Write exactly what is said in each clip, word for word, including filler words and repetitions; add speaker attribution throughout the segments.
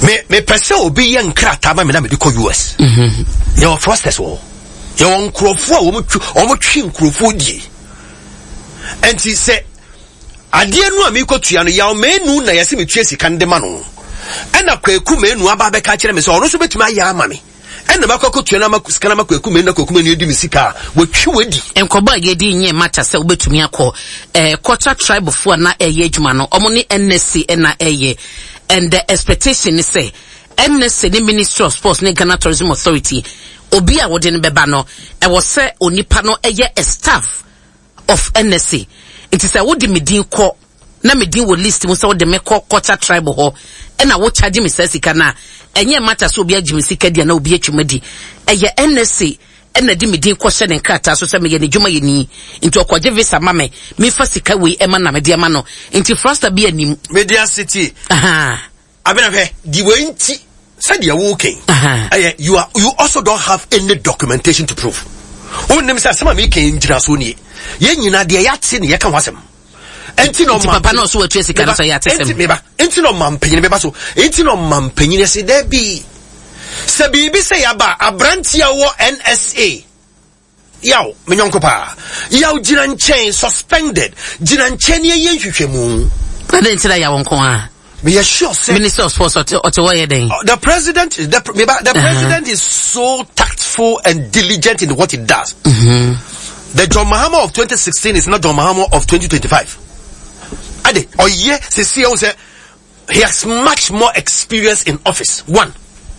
Speaker 1: me me pese obi ye nkrata ma me na me ko U S mhm your frosters wo your nkrofo a wo mu wo twi nkrofo die enti se ade anu a me kotua no yaw menu na yesi me tue sika ndema no ena kwaku menu aba be ka kire me se ono so betuma ya ama me ena makoko tue na makusika na makwaku menu na kwaku menu edi me sika wo twi wadi
Speaker 2: enkoba ye di nye mata se obetumi akọ eh quarter tribe fo na eye adwuma no omo ne N S C na eye. And the expectation is say N S C the Ministry of Sports ne Ghana Tourism Authority obi a wode ne beba no e wo se onipa no eye a staff of N S C. It is a wode medin ko na medin wo list mo se wode me ko quarter tribe ho e na wo charge me sika na enye matter so obi agimi sika dia na obi atwumadi eye N S C e na di medin ko hye ne krata so se me ye ne dwuma ye ni nti okoje visa mame me fa sika we e ma na me dia ma no nti Froster bi anim
Speaker 1: Media City
Speaker 2: aha
Speaker 1: abenafe di we nti said you okay uh, you are you also don't have any documentation to prove won nem say sama me kan njira so ni ye nyina de ya te ne ye kan wasem enti no
Speaker 2: ma papa no so watu sika no so ya tesem
Speaker 1: enti meba enti no mampanyin beba so enti no mampanyin se da bi se bibi se ya ba abrantia wo N S A yaw menyonko pa yaw jina nchen suspended jina nchen ye ye hwehwemu
Speaker 2: na den tira ya wonko ha
Speaker 1: me sure say
Speaker 2: Minister of Sports Otowoye den
Speaker 1: the president the, the uh-huh. president is so tactful and diligent in what he does.
Speaker 2: Mm-hmm.
Speaker 1: The John Mahama of twenty sixteen is not John Mahama of twenty twenty-five. Ade oh yeah say see say he has much more experience in office. One.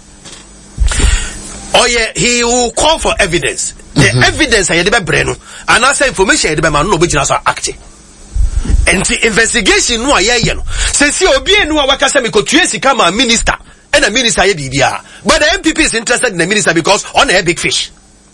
Speaker 1: Oh yeah, he will call for evidence. The mm-hmm. evidence I had breno and I say information I had man no be so acting. And the investigation no aye no. Say see obi enu a waka say me ko tue sika ma minister and a minister ye bibia. But the M P P is interested in the minister because on a big fish.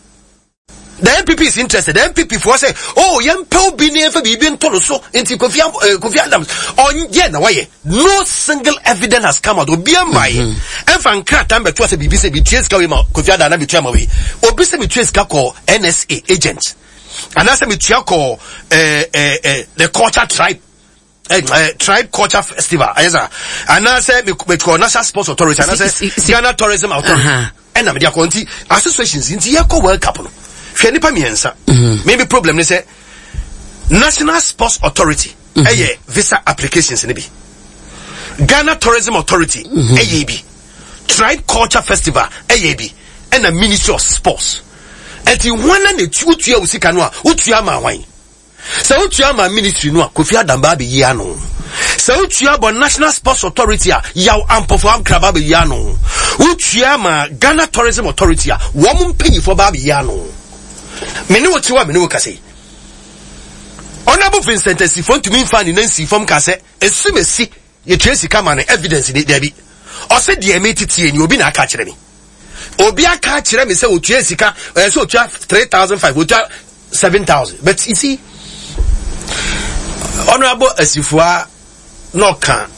Speaker 1: The M P P is interested. The M P P for say, oh, yam pe obi ne fa bibi ntolo so enti Kofi Kofi Adams on ye na waye. No single evidence has come out. Obi am bae. En fa nkrata mbe to say bibi say bi tue sika we ma Kofi Adams na bi tue ma we. Obi say bi tue sika ko N S A agent. And that's a bit call eh eh the culture tribe uh, tribe culture festival. And I say we call National Sports Authority and I say Ghana Tourism Authority. And I'm the county associations in the World Cup. Shenipa miensa. Maybe problem they say National Sports Authority. Eh visa applications in be. Ghana Tourism Authority. A B. Tribe Culture Festival. A B. And the Ministry of Sports. Eti wana ne tutua usika no a utua ma wan se utua ma ministry no a Kofi Adamba be yi ano se utua bo National Sports Authority a yaw ampofo amkraba be yi ano utua ma Ghana Tourism Authority a wo mo mpanyifo ba be yi ano me ne wotiwa me ne wokase Honorable Vincent Sifon to me fan ni nansi fom kase esumesi ye trace kama evidence ni there bi o se de emetiti ni obi na aka kire mi obi aka kire me say otua sika eh so otua three thousand five otua seven thousand but you see Honorable Asifua no kan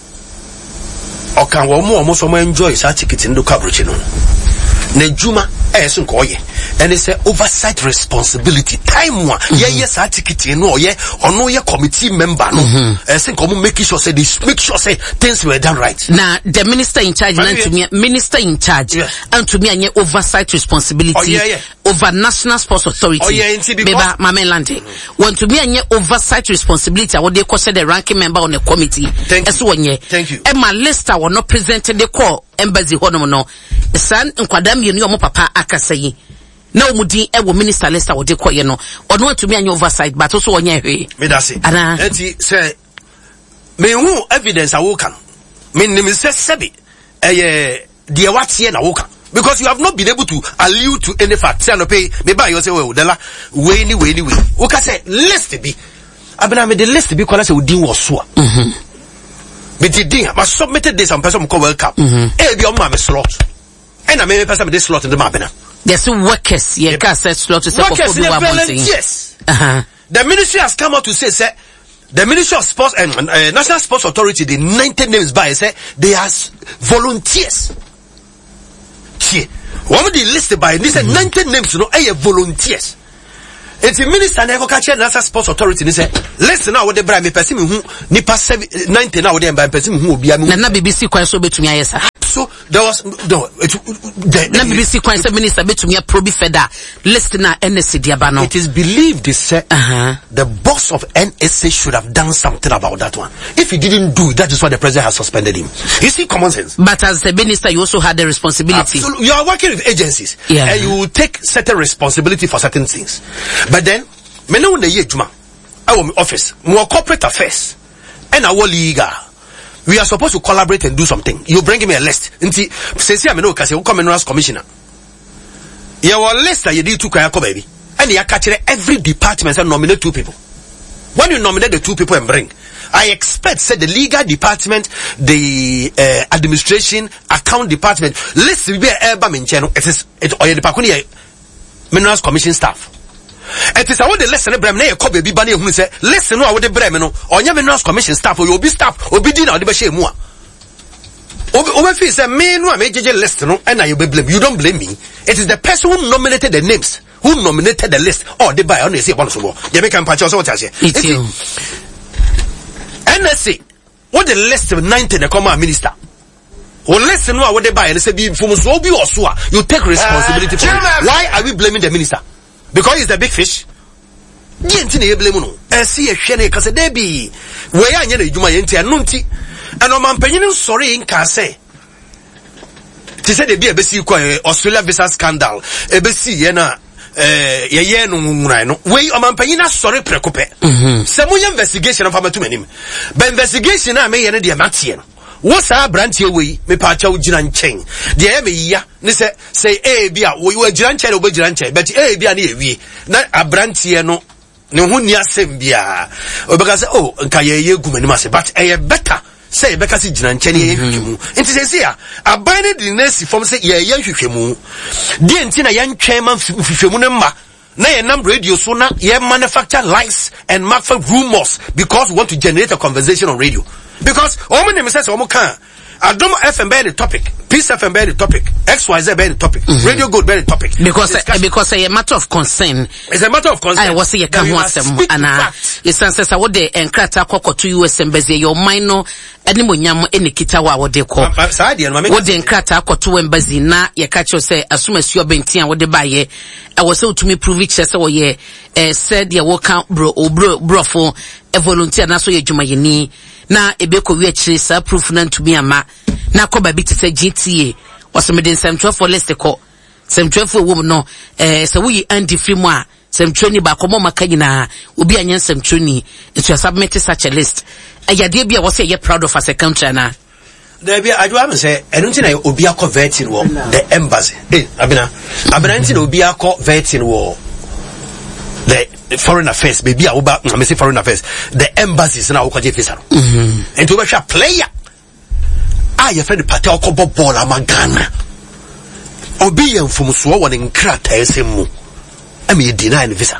Speaker 1: o kan wo mo mo so mo enjoy sa ticket ndo kabrochi no na juma eh so nko ye and it's oversight responsibility time one yeah yes sa ticket no ye ono ye committee member no eh say nko make sure say this make sure say things were done right.
Speaker 2: Now the minister in charge and to me minister in charge and to me anye oversight responsibility
Speaker 1: oh, yeah, yeah.
Speaker 2: over National Sports Authority.
Speaker 1: Oh yeah,
Speaker 2: Beba Mama Lande. Want to me anye oversight responsibility what they call the ranking member on the committee.
Speaker 1: Thank you. Thank you.
Speaker 2: Emma Lester will not presented the call embassy hono no. San nkwadam yenu omo papa akasayi. Na omudi e wo minister Lester wo de koye no. Ono want to me anye oversight but also onye hwe.
Speaker 1: Me da se. Enti say me hu evidence a wo kan. Me nim say sebi eh de watie na wo kan. Because you have not been able to allude to any fact. Say no pay me buy you say well dela we ni we ni we. O ka say list be. Abena me the list be kwala say odin wo so a.
Speaker 2: Mhm.
Speaker 1: Me the din I submitted this on person call World Cup. Eh be on my slot. And I me person me this slot in the map na.
Speaker 2: There's workers here can say slot to say
Speaker 1: workers yes.
Speaker 2: Uh-huh.
Speaker 1: The ministry has come out to say say the Ministry of Sports and uh, National Sports Authority the ninety names by say they are volunteers. Here, one of the listed by this mm-hmm. ninety names, you know, are volunteers. It's the minister and agriculture National Sports Authority. They say, listen now, what they buy me person who nipa ninety now, they buy person who will be a
Speaker 2: na B B C kwa so betumi ayesa.
Speaker 1: also there was no it, the,
Speaker 2: na B B C kwan say minister betumi aprobi feda list na N S A diaba no.
Speaker 1: It is believed they said
Speaker 2: uh-huh.
Speaker 1: the boss of N S A should have done something about that one. If he didn't do, that is why the president has suspended him. You see common sense.
Speaker 2: But as the minister, you also had the responsibility.
Speaker 1: Absolutely. You are working with agencies,
Speaker 2: yeah.
Speaker 1: and you will take certain responsibility for certain things. But then, me know the year juma, our office, more corporate affairs, and our legal. We are supposed to collaborate and do something. You bring me a list. Nti, say I know because you come as commissioner. Your list that you do to Kayako baby, and you catch every department and nominate two people. When you nominate the two people and bring, I expect say the legal department, the uh, administration, account department, list will be a mincheno. It is it or the Pakuni Minerals Commission staff. It is I want the lesson of Bremen, copy be banny who say, listen, no, I would the Bremen or your Minerals Commission staff, or you'll be staff, or be dinner, or the Bashe Mua. Over face a man who made you list, no, and I will blame you. Don't blame me. It is the person who nominated the names, who nominated the list, or the buy only say once more. You make a patch or what I say.
Speaker 2: It's you.
Speaker 1: N S A, what the list of ninety the command minister? Or listen, no, what they buy and say be from Zobi or Sua. You take responsibility uh, for it. Why are we blaming the minister? Because he's the big fish. Yentini blame no. I see a shene because they be where I know you my enti anunti. And on my opinion, sorry in Kase. She said, be a besi Australia visa scandal. A besi yena, eh, ye no no. Way on my opinion, sorry precope. Some investigation of our two men. But investigation, I may end the Matien. What's our branch here? We me pacha ujiran chain. The eme ya, ni say, say, eh, bia, we were jiranche, obe jiranche, but eh, bia ni we. Not a branch here, no. No, who near Sembia. Or because, oh, Kaye Gumanimase, but eh, better. Say because it's Jancheni, and to say, I bind the nurse from say, yeah, young Fimu. Dientina young chairman Fimunema, nay, a number radio sooner, yeah, manufacture lies and market rumors because we want to generate a conversation on radio. Because all my name says, Omoka, I don't F M bear the topic, Peace F M bear the topic, X Y Z bear the topic, mm-hmm. Radio Good bear the topic.
Speaker 2: Because, uh, because a matter of concern.
Speaker 1: It's a matter of concern.
Speaker 2: I was say, come on, and uh, it's answers I would de and crata coco to U S embassy, your minor. Any munyam any kitawa what they call. What the crata to embassy na ye catch you say as soon as you're being tia what they buy ye. I was so to me prove it so ye eh said ye walk out bro or bro bro for a volunteer na so ye juma ye ni na ebeko we chisa proof nan to me ama na ko ba bi te say G T A was me den some twelve for list call some twelve for woman no eh so we anti free mo a some training ba komo maka nyina obi anyen some training it was submit such a list. Ayade bia was say you're proud of as a country na.
Speaker 1: There be I do am say enunti na obi akọ vetting wo the embassy. Eh abina abina nti na obi akọ vetting wo the foreign affairs baby a oba I say foreign affairs the embassies na okoje visa no. Mhm. Enti oba hwa player ah your friend party okobo ball amagana. Obi ye mfumso wo ne nkrata esemu. Am ye deny visa.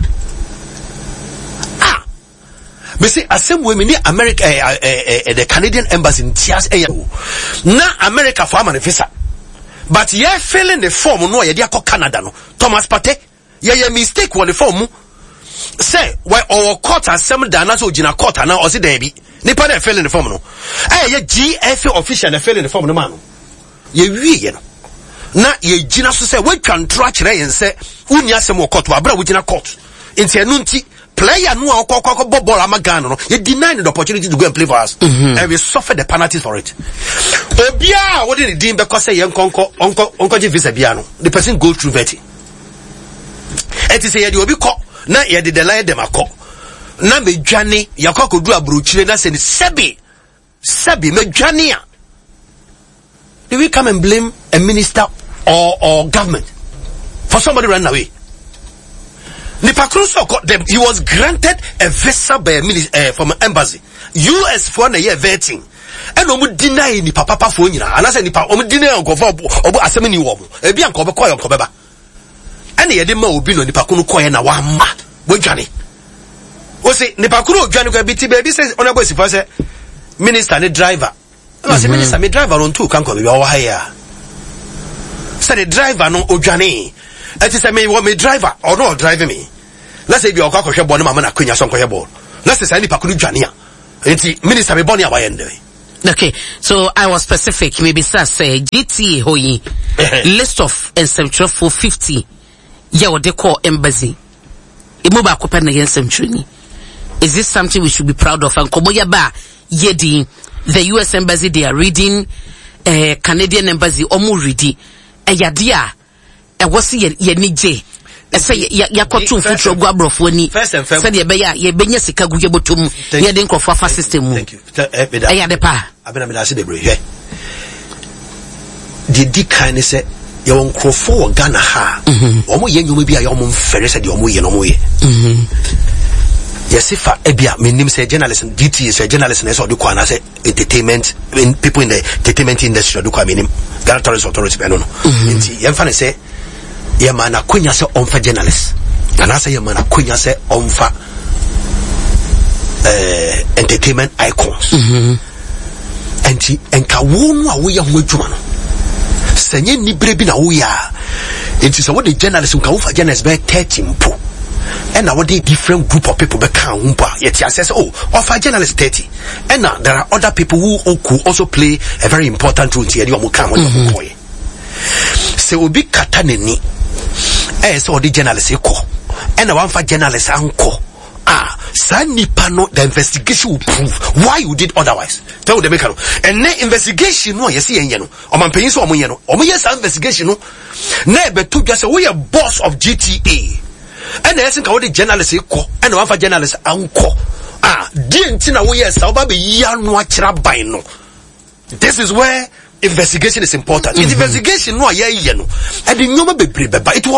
Speaker 1: Me say asem we me America eh, eh, eh, the Canadian embassy in Tias eh na America for am visa. But ye filling the form no ye dey akọ Canada no. Thomas Partey ye ye mistake on the form. Say why our court asem da na so gina court na o say there bi. Nipa na filling the form no. Eh ye G F A official na filling the form no man. Ye wie ye no. Na ye gina so say we can try kire yen say unya asem o court wa bra we gina court. Inti enunti player no akọ ball amagano no you deny the opportunity to go and play for us mm-hmm. And we suffer the penalties for it. Obia what did the because say yankonko onko onko visa bia no the person go through vetting. It is say you obi ko na ye de line dem akọ na medwane yakọ kodu abrochire na say sebi sebi medwane a. Do we come and blame a minister or or government for somebody running away? Nipakruso got them. He was granted a visa by a minister uh, from an embassy. U S for a year vetting. And omu deny ni papa for you. And I said nipa omu deny unko for obu asemi ni womu. Ebi anko be koy unko beba. And ye de ma obi no nipakunu koy na wama. Bo dwane. O say nipakunu dwane ko biti baby says honorable sifa say minister ni driver. I say minister me driver on two kan ko be wa haya. Say the driver no odwane. It is a me what me driver or no driving me. Let's say be okwa hwehwe ball na mama na kwanya so nkwohwe ball. Let's say any pakunu dwane a. Enti minister me bone abayende.
Speaker 2: Okay, so I was specific. Maybe sir say G T A hoyi list of ensembtro for fifty. Yeah, what they call embassy. Imuba kopa na ensembtro. Is this something we should be proud of? And komo yaba yedi the U S embassy they are reading, uh, Canadian embassy omu ready. E yadia e wasi ye ye nije. E say ya ya kotu futuro go abrofo ni. Said ye be ya ye benya sika gu ye botom ye de nkofo afa system mu.
Speaker 1: Thank you.
Speaker 2: E ya de pa.
Speaker 1: Abena me da se bebre hwe. Di di kan ni se ye won krofo wo Ghana ha. Omo ye nyoma bi a ye omo mfere se de omo ye no mo ye. Mhm. Yes, if ebia menim say journalist D T is a journalist na so do kwa na say entertainment in people in the entertainment industry do kwa menim Ghana Tourism Authority be no no. Nti ye mfa ne say ye ma na kwanya say onfa journalist. And I say ye ma na kwanya say onfa eh entertainment icons. Mhm. Enti enka wo no a wo ye ho adwuma no. Sanye ni brebi na wo ya. Enti so what the journalist nka wo fa journalist be thirty mpo. And now what a different group of people become yet says oh offer journalist thirty and now there are other people who could also play a very important role here. You come on boy so be kataneni as all the journalists echo and one for journalists uncle ah sani pano the investigation will prove why you did otherwise. Tell the maker and the investigation no yes yen no o man pay so o mo yen no o mo yes investigation no na be to just we a boss of G T A. And the essence of the journalists equal and one for journalists uncle. Ah, didn't know we are so baby yan no. This is where investigation is important. Mm-hmm. Investigation no yeah, you know, and the number be but it was